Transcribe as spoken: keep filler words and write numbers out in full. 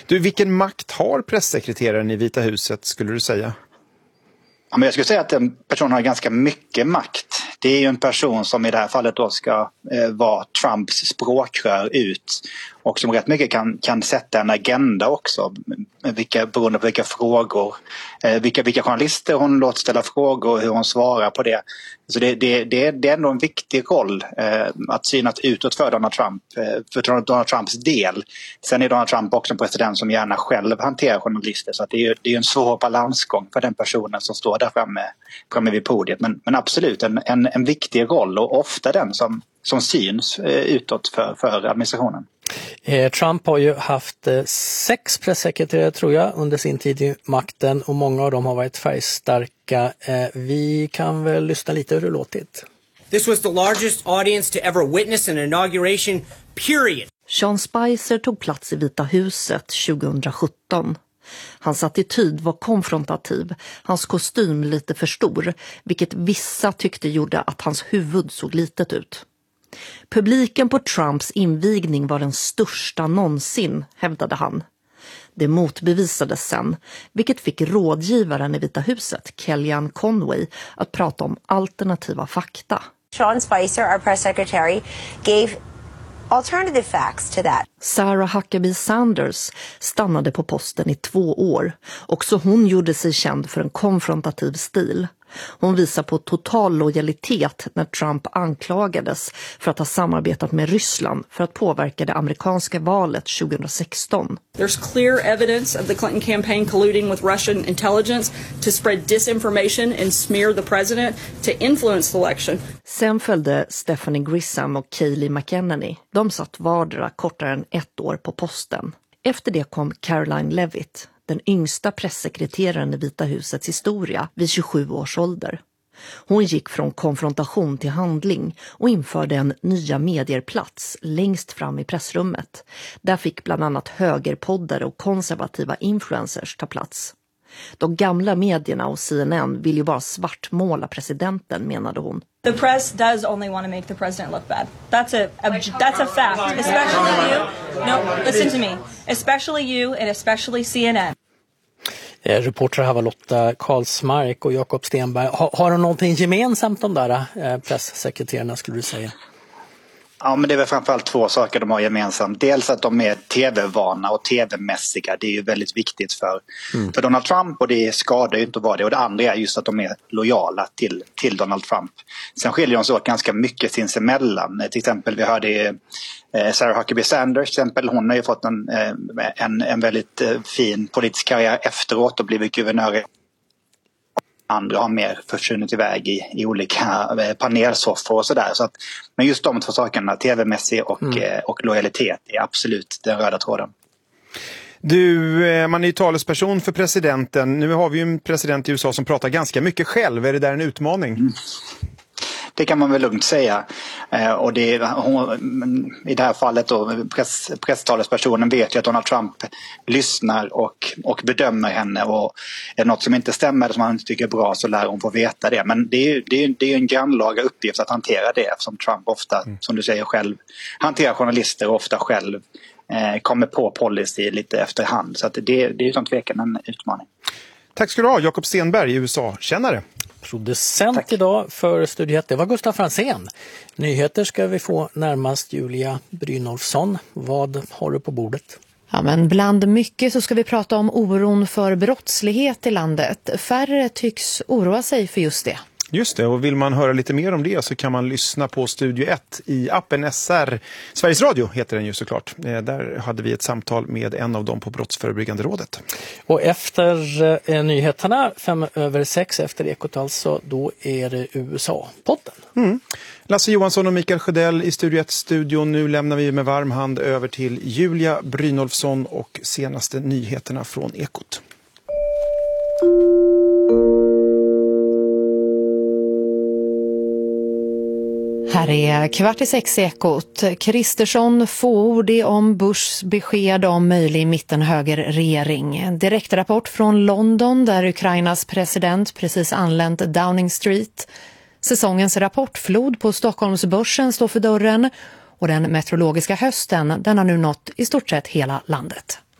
Du, vilken makt har pressekreteraren i Vita huset, skulle du säga? Ja, men jag skulle säga att en person har ganska mycket makt. Det är ju en person som i det här fallet då ska eh, vara Trumps språkrör ut och som rätt mycket kan, kan sätta en agenda också, vilka, beroende på vilka frågor, eh, vilka, vilka journalister hon låter ställa frågor och hur hon svarar på det. Så det, det, det, det är ändå en viktig roll eh, att synas utåt för Donald Trump, eh, för Donald Trumps del. Sen är Donald Trump också en president som gärna själv hanterar journalister, så att det är det är en svår balansgång för den personen som står där framme, framme vid podiet. Men, men absolut en, en, en viktig roll och ofta den som, som syns eh, utåt för, för administrationen. Trump har ju haft sex pressekreterare tror jag under sin tid i makten och många av dem har varit färgstarka. Vi kan väl lyssna lite hur det låtit. This was the largest audience to ever witness an inauguration, period. Sean Spicer tog plats i Vita huset tjugohundrasjutton. Hans attityd var konfrontativ, hans kostym lite för stor, vilket vissa tyckte gjorde att hans huvud såg litet ut. Publiken på Trumps invigning var den största någonsin, hävdade han. Det motbevisades sen, vilket fick rådgivaren i Vita huset, Kellyanne Conway, att prata om alternativa fakta. Sean Spicer, our press secretary, gave alternative facts to that. Sarah Huckabee Sanders stannade på posten i två år. Också hon gjorde sig känd för en konfrontativ stil. Hon visar på total lojalitet när Trump anklagades för att ha samarbetat med Ryssland för att påverka det amerikanska valet tjugohundrasexton. There's clear evidence of the Clinton campaign colluding with Russian intelligence to spread disinformation and smear the president to influence the election. Sen följde Stephanie Grisham och Kayleigh McEnany. De satt vardera kortare än ett år på posten. Efter det kom Caroline Levitt, den yngsta pressekreteraren i Vita husets historia, vid tjugosju års ålder. Hon gick från konfrontation till handling och införde en nya medierplats längst fram i pressrummet. Där fick bland annat högerpoddare och konservativa influencers ta plats. De gamla medierna och C N N vill ju bara svartmåla presidenten, menade hon. The press does only want to make the president look bad. That's a, a that's a fact, especially you. No, listen to me. Especially you and especially C N N. Eh, reporter här var Lotta Karlsmark och Jakob Stenberg. Ha, har de någonting gemensamt, de där eh, presssekreterarna, skulle du säga? Ja, men det är väl framförallt två saker de har gemensamt. Dels att de är tv-vana och tv-mässiga. Det är ju väldigt viktigt för, mm. för Donald Trump och det skadar ju inte att vara det. Och det andra är just att de är lojala till, till Donald Trump. Sen skiljer de sig åt ganska mycket sinsemellan. Till exempel vi hörde eh, Sarah Huckabee Sanders. Till exempel, hon har ju fått en, eh, en, en väldigt eh, fin politisk karriär efteråt och blivit guvernör. Andra har mer försvunnit iväg i, i olika panelsoffor och sådär. Så att, men just de två sakerna, tv-mässig och, mm. och lojalitet, är absolut den röda tråden. Du, man är ju talesperson för presidenten. Nu har vi ju en president i U S A som pratar ganska mycket själv. Är det där en utmaning? Mm. Det kan man väl lugnt säga. Eh, och det, hon, i det här fallet då, press, presstalespersonen vet ju att Donald Trump lyssnar och, och bedömer henne. Och är det något som inte stämmer eller som han inte tycker är bra, så lär hon få veta det. Men det är ju det är, det är en grannlaga uppgift att hantera det, eftersom Trump ofta, mm. som du säger själv, hanterar journalister och ofta själv eh, kommer på policy lite efterhand. Så att det, det är utan tvekan en utmaning. Tack ska du ha, Jakob Stenberg, U S A-kännare. Producent Tack. Idag för Studiet, det var Gustaf Franzén. Nyheter ska vi få närmast Julia Brynolfsson. Vad har du på bordet? Ja, men bland mycket så ska vi prata om oron för brottslighet i landet. Färre tycks oroa sig för just det. Just det, och vill man höra lite mer om det så kan man lyssna på Studio ett i appen S R. Sveriges Radio heter den ju såklart. Där hade vi ett samtal med en av dem på Brottsförebyggande rådet. Och efter eh, nyheterna, fem över sex efter Ekot alltså, då är det U S A-podden. Mm. Lasse Johansson och Mikael Sjödell i Studio ett-studion. Nu lämnar vi med varm hand över till Julia Brynolfsson och senaste nyheterna från Ekot. Här är kvart i sex Ekot. Kristersson fåordig om Bushs besked om möjlig mittenhögerregering. En direktrapport från London där Ukrainas president precis anlänt Downing Street. Säsongens rapportflod på Stockholmsbörsen står för dörren och den meteorologiska hösten, den har nu nått i stort sett hela landet.